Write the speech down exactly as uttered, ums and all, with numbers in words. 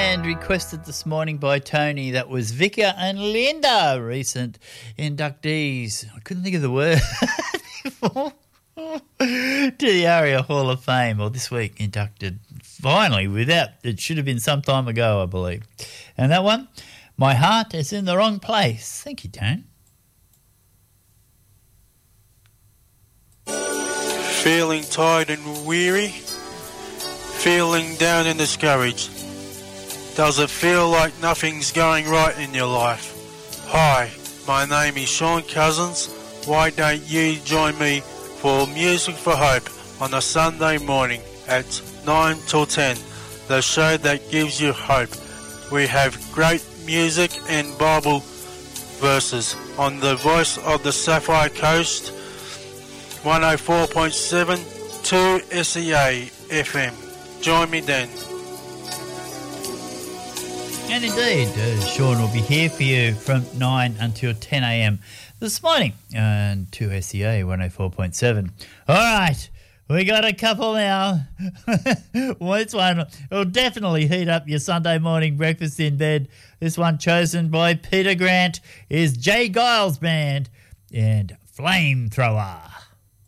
And requested this morning by Tony, that was Vicar and Linda, recent inductees. I couldn't think of the word before. To the ARIA Hall of Fame, or this week inducted finally without, it should have been some time ago, I believe. And that one, My Heart is in the Wrong Place. Thank you, Tone. Feeling tired and weary? Feeling down and discouraged? Does it feel like nothing's going right in your life? Hi, my name is Sean Cousins. Why don't you join me for Music for Hope on a Sunday morning at nine till ten, the show that gives you hope. We have great music and Bible verses on the Voice of the Sapphire Coast, one oh four point seven, two S E A F M. Join me then. And indeed, uh, Sean will be here for you from nine until ten a.m. this morning on two S E A one oh four point seven. All right, we got a couple now. Well, this one will definitely heat up your Sunday morning breakfast in bed. This one chosen by Peter Grant is Jay Giles Band and Flamethrower.